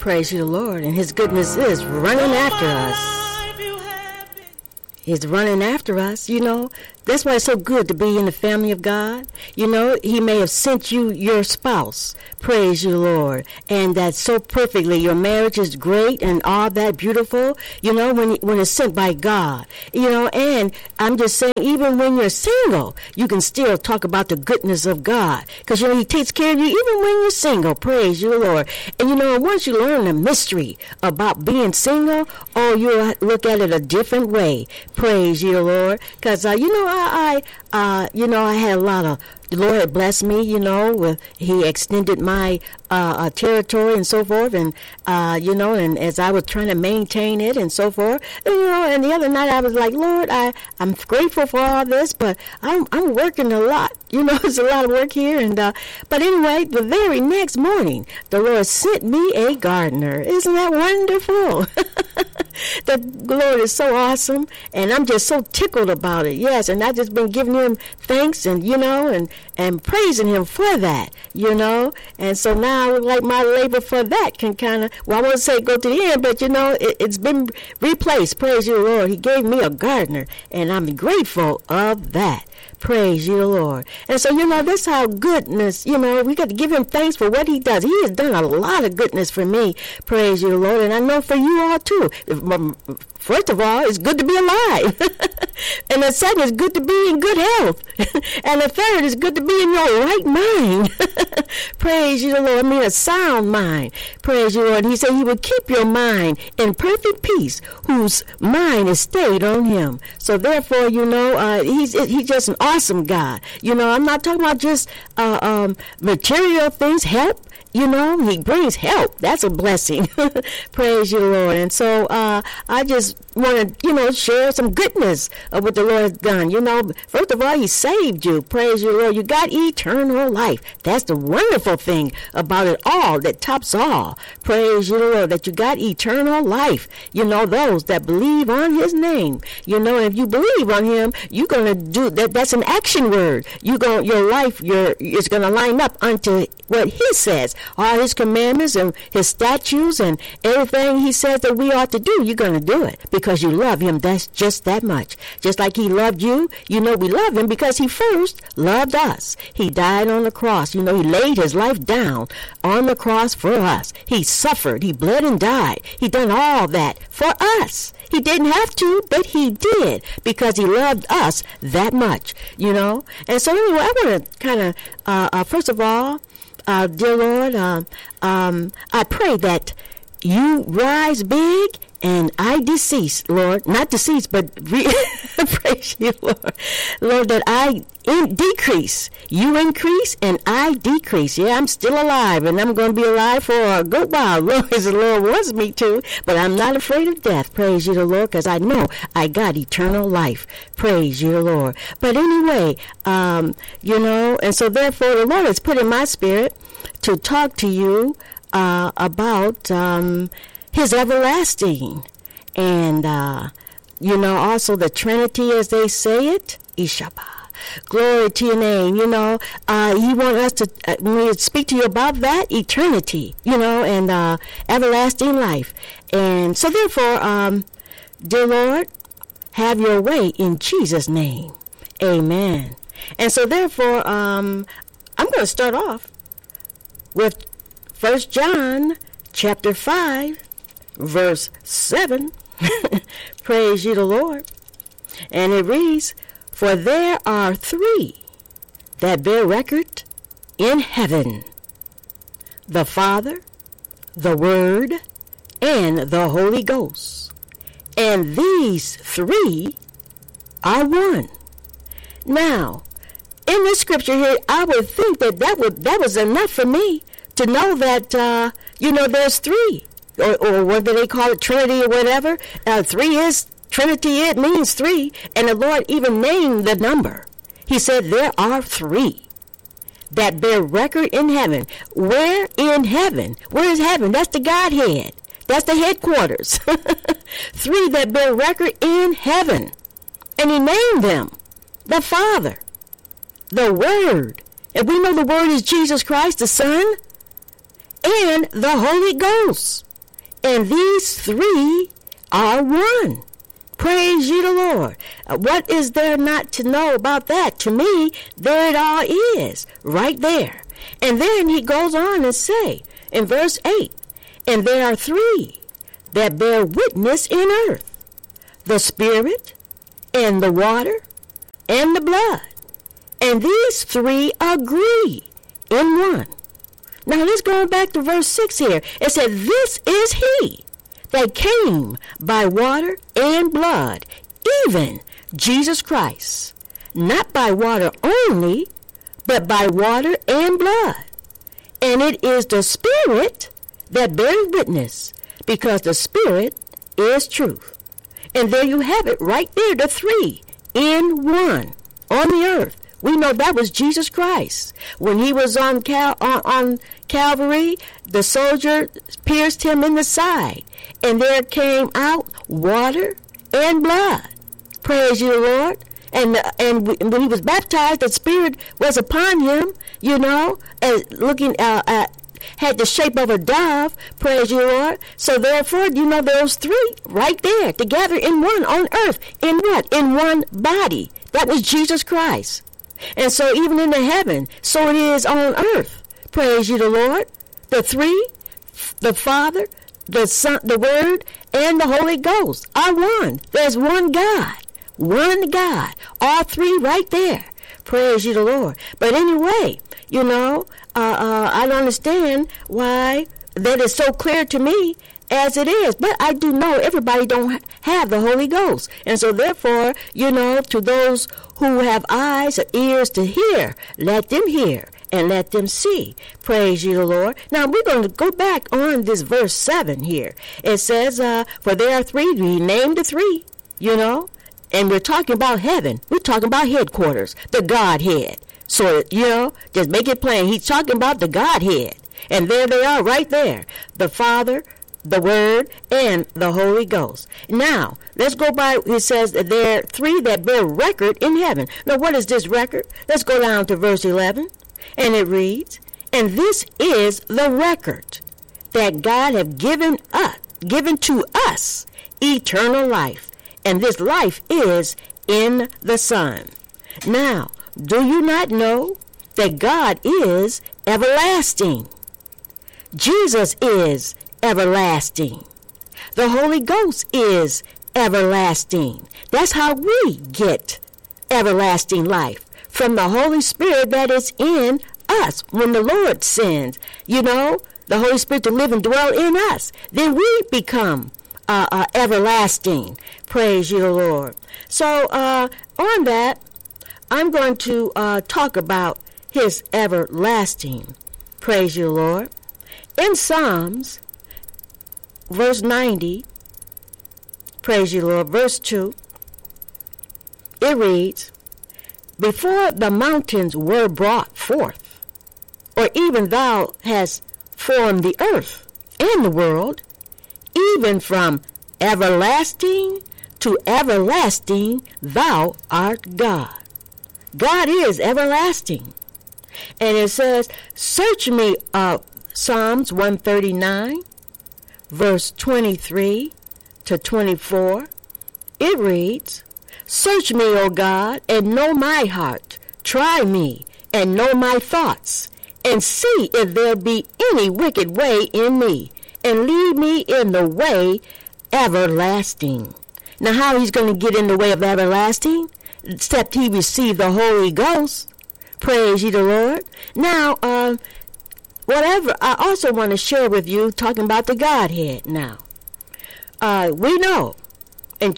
Praise you, the Lord. And his goodness is running after us. He's running after us, you know. That's why it's so good to be in the family of God. You know, he may have sent you your spouse. Praise you, Lord. And that's so perfectly. Your marriage is great and all that beautiful, you know, when it's sent by God. You know, and I'm just saying, even when you're single, you can still talk about the goodness of God. Because, you know, he takes care of you even when you're single. Praise you, Lord. And, you know, once you learn the mystery about being single, oh, you'll look at it a different way. Praise you, Lord. Because, you know, I had a lot of, the Lord had blessed me, you know, with, he extended my territory and so forth, and, you know, and as I was trying to maintain it and so forth, and, you know, and the other night I was like, Lord, I'm grateful for all this, but I'm working a lot, you know, it's a lot of work here, and, but anyway, the very next morning, the Lord sent me a gardener. Isn't that wonderful? The Lord is so awesome, and I'm just so tickled about it. Yes, and I've just been giving him thanks and, you know, and praising him for that, you know. And so now, like, my labor for that can kind of, well, I won't say go to the end, but, you know, it's been replaced. Praise you, Lord. He gave me a gardener, and I'm grateful of that. Praise you, Lord. And so, you know, that's how goodness, you know, we got to give him thanks for what he does. He has done a lot of goodness for me. Praise you, Lord. And I know for you all, too. First of all, it's good to be alive. And the second, it's good to be in good health. And the third, it's good to be in your right mind. Praise you, Lord. I mean, a sound mind. Praise you, Lord. He said he would keep your mind in perfect peace, whose mind is stayed on him. So therefore, you know, he's just an awesome God. You know, I'm not talking about just material things, help. You know, he brings help. That's a blessing. Praise you, Lord. And so I just want to, you know, share some goodness of what the Lord has done. You know, first of all, he saved you. Praise you, Lord. You got eternal life. That's the wonderful thing about it all, that tops all. Praise you, Lord, that you got eternal life. You know, those that believe on his name. You know, and if you believe on him, you're going to do that. That's an action word. Your life is going to line up unto what he says. All his commandments and his statutes and everything he says that we ought to do, you're going to do it because you love him. That's just that much. Just like he loved you, you know we love him because he first loved us. He died on the cross. You know, he laid his life down on the cross for us. He suffered. He bled and died. He done all that for us. He didn't have to, but he did because he loved us that much, you know. And so anyway, I want to kind of, first of all, dear Lord, I pray that you rise big and I decease, Lord. Not decease, but praise you, Lord. Lord, that I decrease. You increase and I decrease. Yeah, I'm still alive and I'm going to be alive for a good while, Lord, as the Lord wants me to. But I'm not afraid of death. Praise you, the Lord, because I know I got eternal life. Praise you, Lord. But anyway, you know, and so therefore the Lord has put in my spirit to talk to you about his everlasting and, you know, also the Trinity as they say it, Ishaba. Glory to your name, you know. He wants us to when we speak to you about that, eternity, you know, and everlasting life. And so therefore, dear Lord, have your way in Jesus' name. Amen. And so therefore, I'm going to start off with 1 John chapter 5, verse 7. Praise you the Lord. And it reads, for there are three that bear record in heaven, the Father, the Word, and the Holy Ghost. And these three are one. Now, in this scripture here, I would think that was enough for me to know that, you know, there's three. Or whether they call it Trinity or whatever. Three is Trinity, it means three, and the Lord even named the number. He said there are three that bear record in heaven. Where in heaven? Where is heaven? That's the Godhead. That's the headquarters. Three that bear record in heaven. And he named them the Father, the Word, and we know the Word is Jesus Christ, the Son, and the Holy Ghost. And these three are one. Praise ye the Lord. What is there not to know about that? To me, there it all is, right there. And then he goes on and say, in verse 8, and there are three that bear witness in earth, the Spirit, and the water, and the blood. And these three agree in one. Now let's go back to verse 6 here. It said, this is he that came by water and blood, even Jesus Christ, not by water only, but by water and blood. And it is the Spirit that bears witness, because the Spirit is truth. And there you have it right there, the three in one on the earth. We know that was Jesus Christ. When he was on Calvary, the soldier pierced him in the side, and there came out water and blood. Praise you, Lord. And when he was baptized, the Spirit was upon him, looking had the shape of a dove. Praise you, Lord. So therefore, those three right there together in one on earth. In what? In one body. That was Jesus Christ. And so even in the heaven, so it is on earth. Praise you, the Lord. The three, the Father, the Son, the Word, and the Holy Ghost are one. There's one God. One God. All three right there. Praise you, the Lord. But anyway, I don't understand why that is so clear to me as it is. But I do know everybody don't have the Holy Ghost. And so therefore, to those who have eyes or ears to hear, let them hear and let them see. Praise you, the Lord. Now we're going to go back on this verse 7 here. It says, for there are three, we named the three, and we're talking about heaven. We're talking about headquarters, the Godhead. So, just make it plain. He's talking about the Godhead. And there they are right there. The Father, the Word, and the Holy Ghost. Now, let's go by, it says that there are three that bear record in heaven. Now, what is this record? Let's go down to verse 11. And it reads, and this is the record that God have given to us eternal life. And this life is in the Son. Now, do you not know that God is everlasting? Jesus is everlasting. The Holy Ghost is everlasting. That's how we get everlasting life, from the Holy Spirit that is in us. When the Lord sends, the Holy Spirit to live and dwell in us, then we become everlasting. Praise you, Lord. So on that, I'm going to talk about his everlasting. Praise you, Lord. In Psalms, verse 90, praise you, Lord, verse 2, it reads, before the mountains were brought forth, or even thou hast formed the earth and the world, even from everlasting to everlasting, thou art God. God is everlasting. And it says, search me, Psalms 139, verse 23 to 24. It reads, search me, O God, and know my heart. Try me, and know my thoughts, and see if there be any wicked way in me, and lead me in the way everlasting. Now, how he's going to get in the way of everlasting? Except he received the Holy Ghost. Praise ye the Lord. Now, whatever, I also want to share with you, talking about the Godhead now. We know in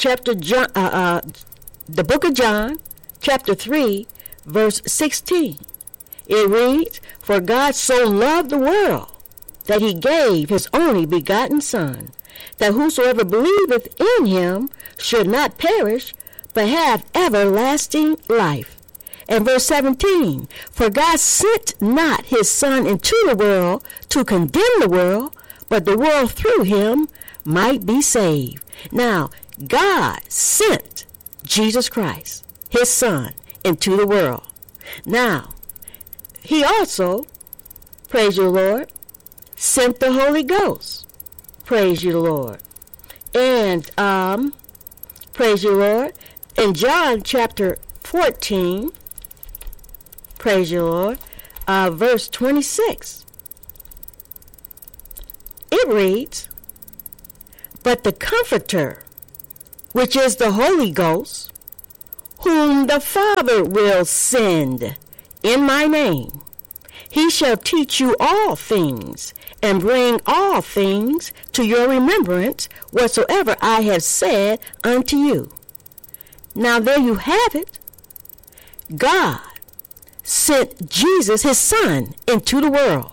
the book of John, chapter 3, verse 16, it reads, for God so loved the world that he gave his only begotten Son, that whosoever believeth in him should not perish, but have everlasting life. And verse 17, for God sent not his Son into the world to condemn the world, but the world through him might be saved. Now, God sent Jesus Christ, his Son, into the world. Now, he also, praise you, Lord, sent the Holy Ghost. Praise you, Lord. And praise you, Lord. In John chapter 14, praise you, Lord, verse 26, it reads, "But the Comforter, which is the Holy Ghost, whom the Father will send in my name, he shall teach you all things, and bring all things to your remembrance, whatsoever I have said unto you." Now there you have it. God sent Jesus, his Son, into the world.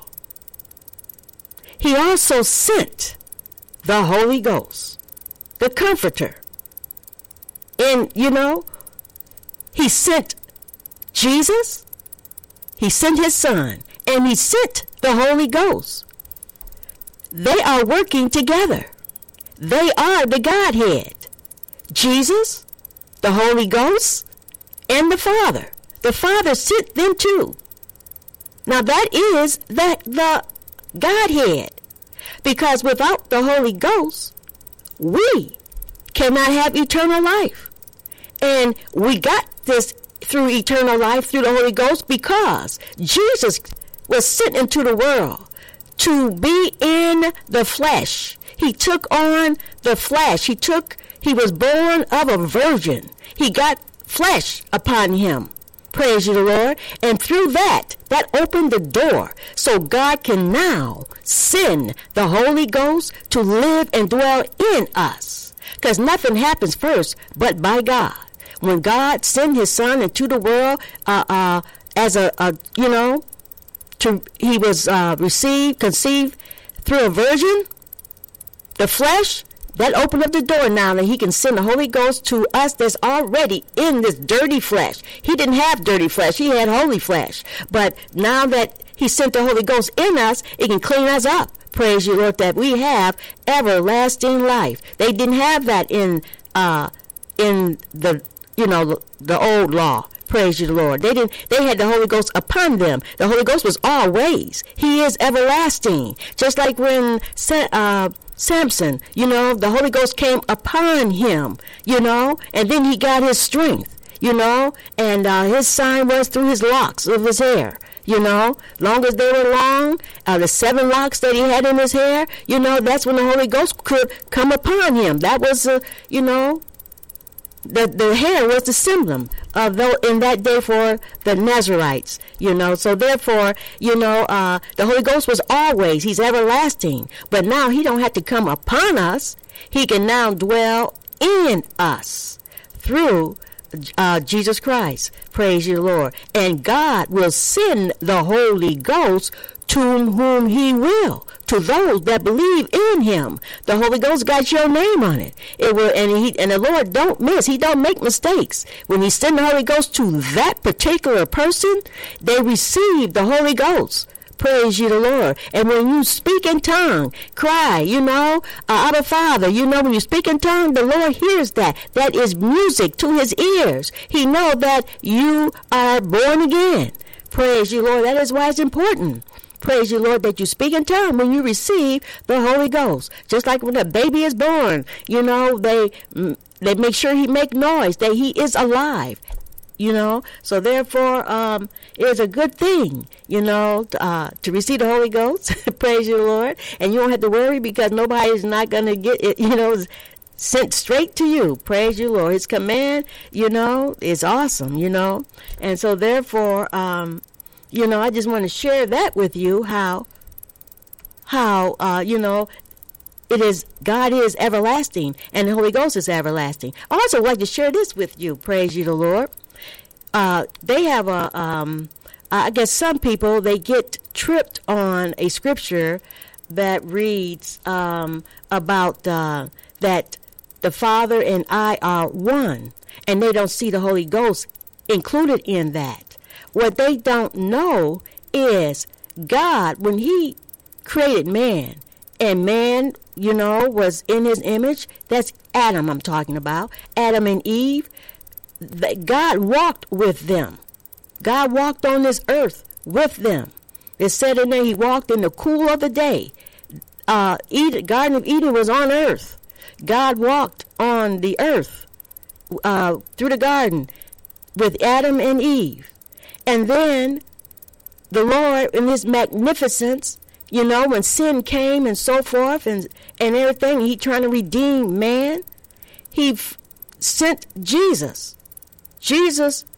He also sent the Holy Ghost, the Comforter. And, he sent Jesus, he sent his Son, and he sent the Holy Ghost. They are working together. They are the Godhead. Jesus, the Holy Ghost, and the Father. The Father sent them too. Now that is the Godhead. Because without the Holy Ghost, we cannot have eternal life. And we got this through eternal life through the Holy Ghost because Jesus was sent into the world to be in the flesh. He took on the flesh. He was born of a virgin. He got flesh upon him. Praise you, the Lord. And through that opened the door so God can now send the Holy Ghost to live and dwell in us. Because nothing happens first but by God. When God sent his Son into the world as he was conceived through a virgin, the flesh, that opened up the door now that he can send the Holy Ghost to us that's already in this dirty flesh. He didn't have dirty flesh. He had holy flesh. But now that he sent the Holy Ghost in us, it can clean us up. Praise you, Lord, that we have everlasting life. They didn't have that in the old law. Praise you, Lord. They had the Holy Ghost upon them. The Holy Ghost was always. He is everlasting. Just like when Samson, the Holy Ghost came upon him, and then he got his strength, and his sign was through his locks of his hair, long as they were long, the 7 locks that he had in his hair, that's when the Holy Ghost could come upon him. That was, the hair was the symbol of in that day for the Nazarites, So therefore, the Holy Ghost was always, he's everlasting. But now he don't have to come upon us. He can now dwell in us through Jesus Christ. Praise you, Lord. And God will send the Holy Ghost to whom he will, to those that believe in him. The Holy Ghost got your name on it. It will, and the Lord don't miss. He don't make mistakes. When he sends the Holy Ghost to that particular person, they receive the Holy Ghost. Praise you, the Lord. And when you speak in tongue, cry, Abba Father, when you speak in tongue, the Lord hears that. That is music to his ears. He knows that you are born again. Praise you, Lord. That is why it's important. Praise you, Lord, that you speak in tongue when you receive the Holy Ghost. Just like when a baby is born, they make sure he make noise, that he is alive. So therefore, it's a good thing, to receive the Holy Ghost. Praise you, Lord. And you don't have to worry because nobody's not going to get it, sent straight to you. Praise you, Lord. His command, is awesome, And so therefore, I just want to share that with you, how it is, God is everlasting and the Holy Ghost is everlasting. I also like to share this with you. Praise you, the Lord. They have I guess some people, they get tripped on a scripture that reads about that the Father and I are one, and they don't see the Holy Ghost included in that. What they don't know is God, when he created man, and man, was in his image, that's Adam I'm talking about, Adam and Eve, God walked with them. God walked on this earth with them. It said in there he walked in the cool of the day Garden of Eden was on earth. God walked on the earth through the garden with Adam and Eve. And then the Lord, in his magnificence, you know, when sin came and so forth and everything, he trying to redeem man, he sent Jesus. Jesus